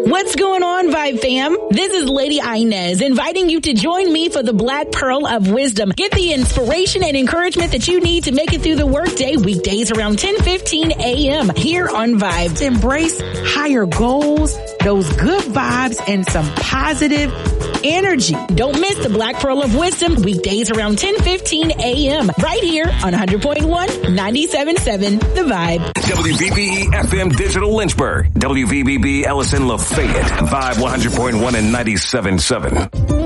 What's going on, Vibe fam? This is Lady Inez inviting you to join me for the Black Pearl of Wisdom. Get the inspiration and encouragement that you need to make it through the workday weekdays around 10:15 a.m. here on Vibe. To embrace higher goals, those good vibes, and some positive energy. Don't miss the Black Pearl of Wisdom weekdays around 10:15 a.m. right here on 100.1, 97.7 The Vibe. WVBE FM Digital Lynchburg, WVBB Ellison Lafayette, Vibe 100.1 and 97.7.